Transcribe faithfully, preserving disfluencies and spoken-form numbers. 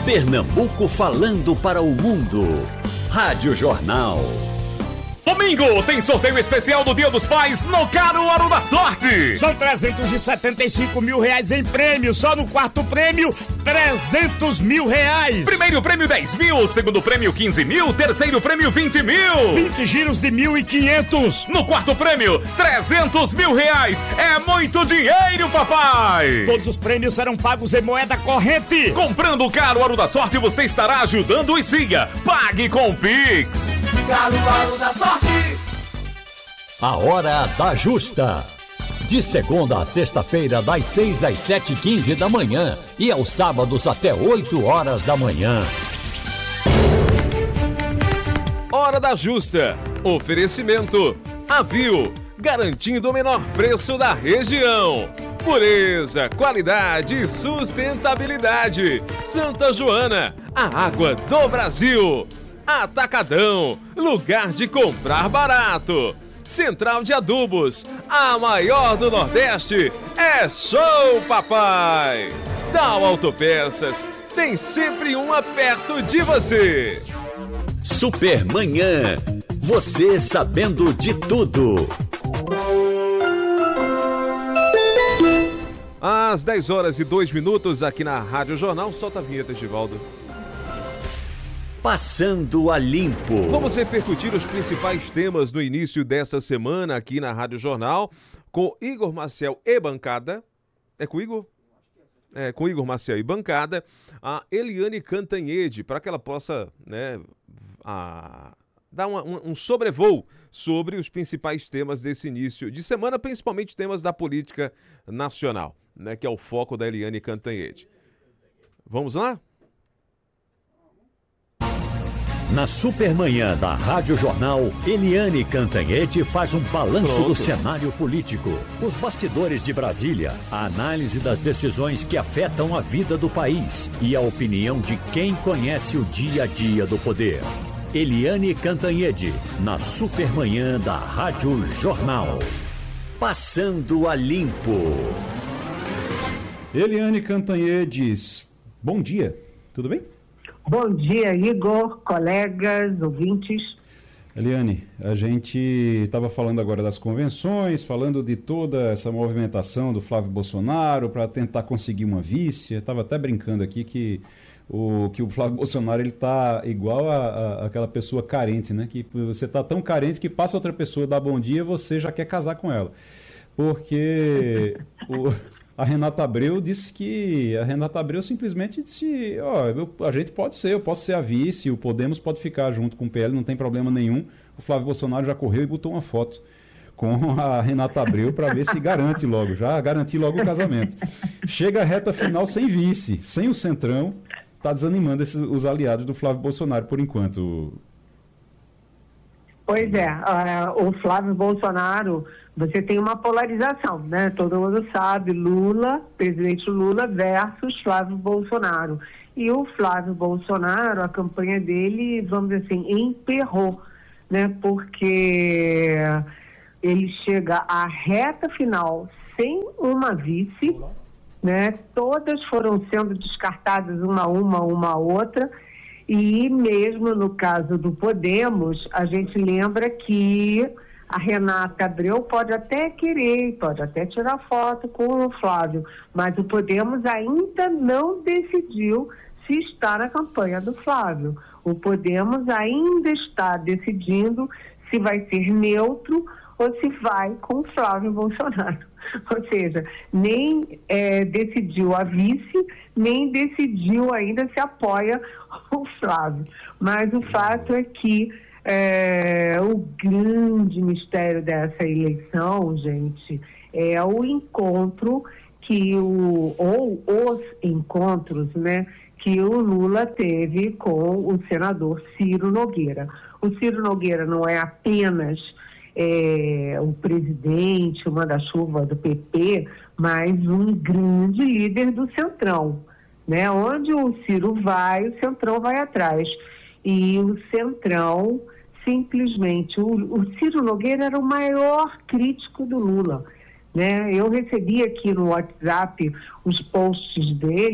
Pernambuco falando para o mundo. Rádio Jornal. Domingo tem sorteio especial do Dia dos Pais no Caruaru da Sorte. São trezentos e setenta e cinco mil reais em prêmio. Só no quarto prêmio, trezentos mil reais. Primeiro prêmio dez mil, segundo prêmio quinze mil, terceiro prêmio vinte mil. vinte giros de mil e quinhentos. No quarto prêmio, trezentos mil reais. É muito dinheiro, papai. Todos os prêmios serão pagos em moeda corrente. Comprando o Caruaru da Sorte, você estará ajudando o Siga. Pague com o Pix. Caruaru da Sorte. A Hora da Justa. De segunda a sexta-feira, das seis às sete e quinze da manhã. E aos sábados até oito horas da manhã. Hora da Justa. Oferecimento. Avil. Garantindo o menor preço da região. Pureza, qualidade e sustentabilidade. Santa Joana, a água do Brasil. Atacadão, lugar de comprar barato. Central de Adubos, a maior do Nordeste. É show, papai! Dal Autopeças, tem sempre uma perto de você. Supermanhã, você sabendo de tudo. Às dez horas e dois minutos aqui na Rádio Jornal. Solta a vinheta, Givaldo. Passando a Limpo. Vamos repercutir os principais temas no início dessa semana aqui na Rádio Jornal com Igor Maciel e bancada. É com Igor? É, com Igor Maciel e bancada. A Eliane Cantanhede, para que ela possa, né, a, dar uma, um, um sobrevoo sobre os principais temas desse início de semana, principalmente temas da política nacional, né, que é o foco da Eliane Cantanhede. Vamos lá? Na Supermanhã da Rádio Jornal, Eliane Cantanhede faz um balanço Pronto. do cenário político, os bastidores de Brasília, a análise das decisões que afetam a vida do país e a opinião de quem conhece o dia a dia do poder. Eliane Cantanhede, na Supermanhã da Rádio Jornal. Passando a Limpo. Eliane Cantanhedes, bom dia, tudo bem? Bom dia, Igor, colegas, ouvintes. Eliane, a gente estava falando agora das convenções, falando de toda essa movimentação do Flávio Bolsonaro para tentar conseguir uma vice. Estava até brincando aqui que o, que o Flávio Bolsonaro ele está igual a, a aquela pessoa carente, né? Que você está tão carente que passa outra pessoa, dá bom dia, você já quer casar com ela. Porque o... A Renata Abreu disse que... A Renata Abreu simplesmente disse, ó, oh, a gente pode ser, eu posso ser a vice, o Podemos pode ficar junto com o P L, não tem problema nenhum. O Flávio Bolsonaro já correu e botou uma foto com a Renata Abreu para ver se garante logo, já garantir logo o casamento. Chega a reta final sem vice, sem o Centrão, está desanimando esses, os aliados do Flávio Bolsonaro por enquanto. Pois é, uh, o Flávio Bolsonaro, você tem uma polarização, né? Todo mundo sabe, Lula, presidente Lula versus Flávio Bolsonaro. E o Flávio Bolsonaro, a campanha dele, vamos dizer assim, emperrou, né? Porque ele chega à reta final sem uma vice, né? Todas foram sendo descartadas uma a uma, uma a outra. E mesmo no caso do Podemos, a gente lembra que a Renata Abreu pode até querer, pode até tirar foto com o Flávio, mas o Podemos ainda não decidiu se está na campanha do Flávio. O Podemos ainda está decidindo se vai ser neutro ou se vai com o Flávio Bolsonaro. Ou seja, nem é, decidiu a vice, nem decidiu ainda se apoia o Flávio. Mas o fato é que é, o grande mistério dessa eleição, gente, é o encontro que o, ou os encontros, né, que o Lula teve com o senador Ciro Nogueira. O Ciro Nogueira não é apenas É, o presidente, o manda-chuva do P P, mas um grande líder do Centrão, né? Onde o Ciro vai, o Centrão vai atrás. E o Centrão, simplesmente, o, o Ciro Nogueira era o maior crítico do Lula, né? Eu recebi aqui no WhatsApp os posts dele,